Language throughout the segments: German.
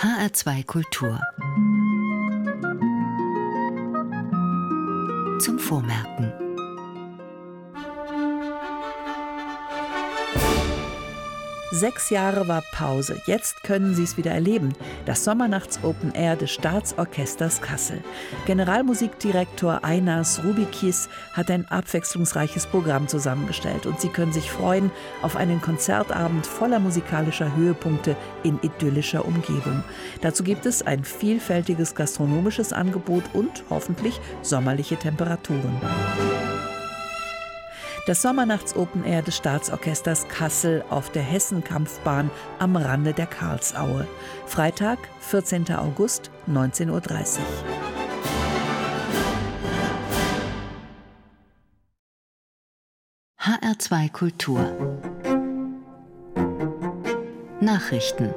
HR2 Kultur. Zum Vormerken. Sechs Jahre war Pause. Jetzt können Sie es wieder erleben. Das Sommernachts-Open Air des Staatsorchesters Kassel. Generalmusikdirektor Einars Rubikis hat ein abwechslungsreiches Programm zusammengestellt. Und Sie können sich freuen auf einen Konzertabend voller musikalischer Höhepunkte in idyllischer Umgebung. Dazu gibt es ein vielfältiges gastronomisches Angebot und hoffentlich sommerliche Temperaturen. Das Sommernachts-Open Air des Staatsorchesters Kassel auf der Hessenkampfbahn am Rande der Karlsaue. Freitag, 14. August, 19:30 Uhr. HR2 Kultur. Nachrichten.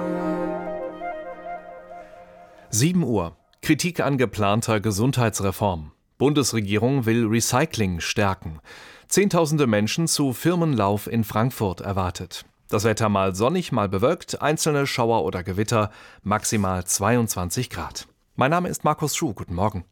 7 Uhr. Kritik an geplanter Gesundheitsreform. Bundesregierung will Recycling stärken. Zehntausende Menschen zu Firmenlauf in Frankfurt erwartet. Das Wetter mal sonnig, mal bewölkt, einzelne Schauer oder Gewitter, maximal 22 Grad. Mein Name ist Markus Schuh, guten Morgen.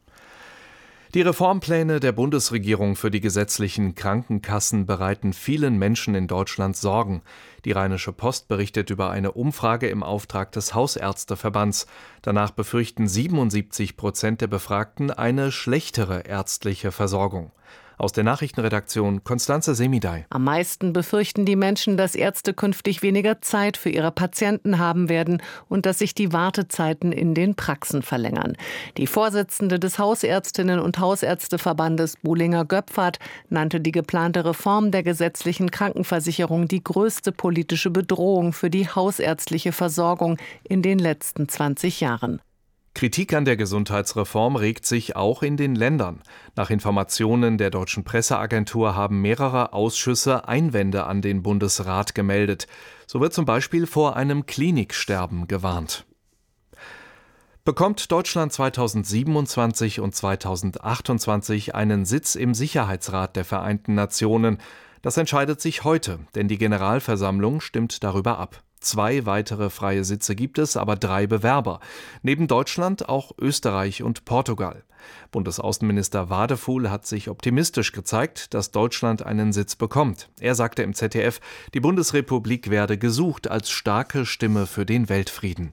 Die Reformpläne der Bundesregierung für die gesetzlichen Krankenkassen bereiten vielen Menschen in Deutschland Sorgen. Die Rheinische Post berichtet über eine Umfrage im Auftrag des Hausärzteverbands. Danach befürchten 77% der Befragten eine schlechtere ärztliche Versorgung. Aus der Nachrichtenredaktion Constanze Semidey. Am meisten befürchten die Menschen, dass Ärzte künftig weniger Zeit für ihre Patienten haben werden und dass sich die Wartezeiten in den Praxen verlängern. Die Vorsitzende des Hausärztinnen- und Hausärzteverbandes Buhlinger-Göpfert nannte die geplante Reform der gesetzlichen Krankenversicherung die größte politische Bedrohung für die hausärztliche Versorgung in den letzten 20 Jahren. Kritik an der Gesundheitsreform regt sich auch in den Ländern. Nach Informationen der Deutschen Presseagentur haben mehrere Ausschüsse Einwände an den Bundesrat gemeldet. So wird zum Beispiel vor einem Kliniksterben gewarnt. Bekommt Deutschland 2027 und 2028 einen Sitz im Sicherheitsrat der Vereinten Nationen? Das entscheidet sich heute, denn die Generalversammlung stimmt darüber ab. 2 weitere freie Sitze gibt es, aber 3 Bewerber. Neben Deutschland auch Österreich und Portugal. Bundesaußenminister Wadefuhl hat sich optimistisch gezeigt, dass Deutschland einen Sitz bekommt. Er sagte im ZDF, die Bundesrepublik werde gesucht als starke Stimme für den Weltfrieden.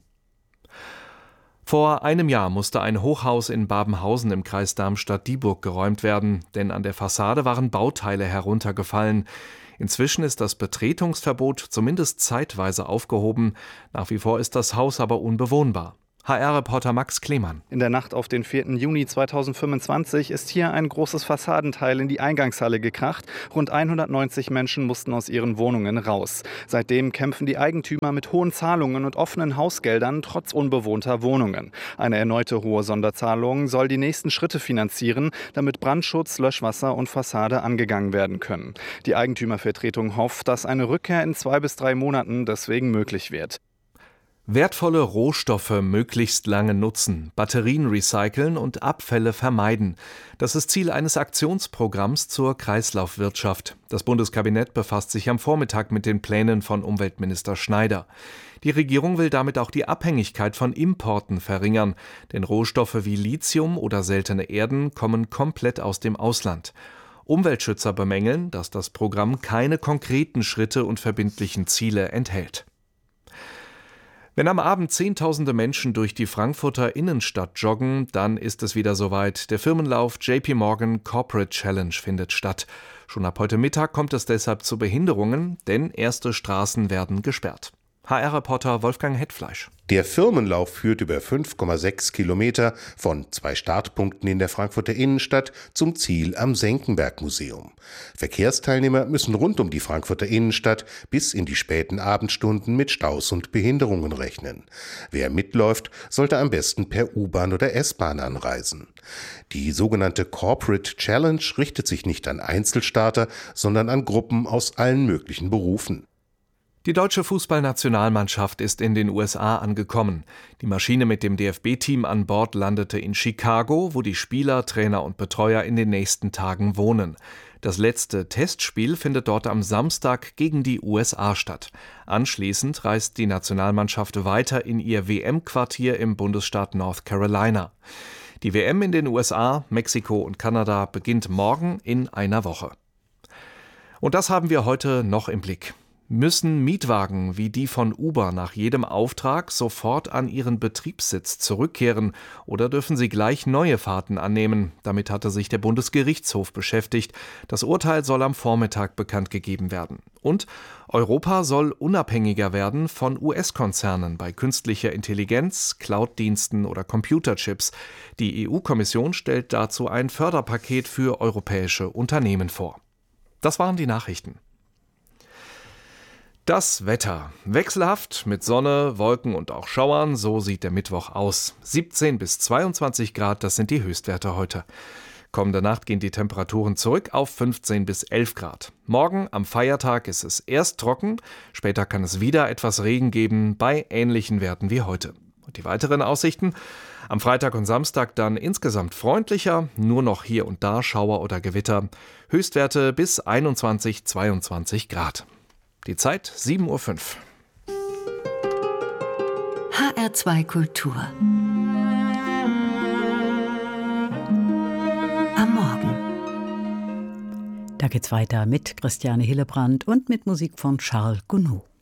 Vor einem Jahr musste ein Hochhaus in Babenhausen im Kreis Darmstadt-Dieburg geräumt werden, denn an der Fassade waren Bauteile heruntergefallen. Inzwischen ist das Betretungsverbot zumindest zeitweise aufgehoben. Nach wie vor ist das Haus aber unbewohnbar. HR-Reporter Max Klemann. In der Nacht auf den 4. Juni 2025 ist hier ein großes Fassadenteil in die Eingangshalle gekracht. Rund 190 Menschen mussten aus ihren Wohnungen raus. Seitdem kämpfen die Eigentümer mit hohen Zahlungen und offenen Hausgeldern trotz unbewohnter Wohnungen. Eine erneute hohe Sonderzahlung soll die nächsten Schritte finanzieren, damit Brandschutz, Löschwasser und Fassade angegangen werden können. Die Eigentümervertretung hofft, dass eine Rückkehr in 2 bis 3 Monaten deswegen möglich wird. Wertvolle Rohstoffe möglichst lange nutzen, Batterien recyceln und Abfälle vermeiden. Das ist Ziel eines Aktionsprogramms zur Kreislaufwirtschaft. Das Bundeskabinett befasst sich am Vormittag mit den Plänen von Umweltminister Schneider. Die Regierung will damit auch die Abhängigkeit von Importen verringern, denn Rohstoffe wie Lithium oder seltene Erden kommen komplett aus dem Ausland. Umweltschützer bemängeln, dass das Programm keine konkreten Schritte und verbindlichen Ziele enthält. Wenn am Abend Zehntausende Menschen durch die Frankfurter Innenstadt joggen, dann ist es wieder soweit. Der Firmenlauf JP Morgan Corporate Challenge findet statt. Schon ab heute Mittag kommt es deshalb zu Behinderungen, denn erste Straßen werden gesperrt. HR-Reporter Wolfgang Hetfleisch. Der Firmenlauf führt über 5,6 Kilometer von 2 Startpunkten in der Frankfurter Innenstadt zum Ziel am Senckenberg-Museum. Verkehrsteilnehmer müssen rund um die Frankfurter Innenstadt bis in die späten Abendstunden mit Staus und Behinderungen rechnen. Wer mitläuft, sollte am besten per U-Bahn oder S-Bahn anreisen. Die sogenannte Corporate Challenge richtet sich nicht an Einzelstarter, sondern an Gruppen aus allen möglichen Berufen. Die deutsche Fußballnationalmannschaft ist in den USA angekommen. Die Maschine mit dem DFB-Team an Bord landete in Chicago, wo die Spieler, Trainer und Betreuer in den nächsten Tagen wohnen. Das letzte Testspiel findet dort am Samstag gegen die USA statt. Anschließend reist die Nationalmannschaft weiter in ihr WM-Quartier im Bundesstaat North Carolina. Die WM in den USA, Mexiko und Kanada beginnt morgen in einer Woche. Und das haben wir heute noch im Blick. Müssen Mietwagen wie die von Uber nach jedem Auftrag sofort an ihren Betriebssitz zurückkehren oder dürfen sie gleich neue Fahrten annehmen? Damit hatte sich der Bundesgerichtshof beschäftigt. Das Urteil soll am Vormittag bekannt gegeben werden. Und Europa soll unabhängiger werden von US-Konzernen bei künstlicher Intelligenz, Cloud-Diensten oder Computerchips. Die EU-Kommission stellt dazu ein Förderpaket für europäische Unternehmen vor. Das waren die Nachrichten. Das Wetter. Wechselhaft mit Sonne, Wolken und auch Schauern, so sieht der Mittwoch aus. 17 bis 22 Grad, das sind die Höchstwerte heute. Kommende Nacht gehen die Temperaturen zurück auf 15 bis 11 Grad. Morgen am Feiertag ist es erst trocken, später kann es wieder etwas Regen geben, bei ähnlichen Werten wie heute. Und die weiteren Aussichten? Am Freitag und Samstag dann insgesamt freundlicher, nur noch hier und da Schauer oder Gewitter. Höchstwerte bis 21, 22 Grad. Die Zeit 7:05 Uhr. HR2 Kultur. Am Morgen. Da geht's weiter mit Christiane Hillebrand und mit Musik von Charles Gounod.